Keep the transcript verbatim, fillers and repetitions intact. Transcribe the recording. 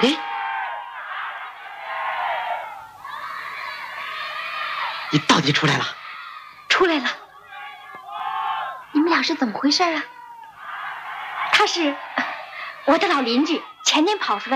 哎，你到底出来了？ 出来了。你们俩是怎么回事啊？他是我的老邻居，前天跑出来。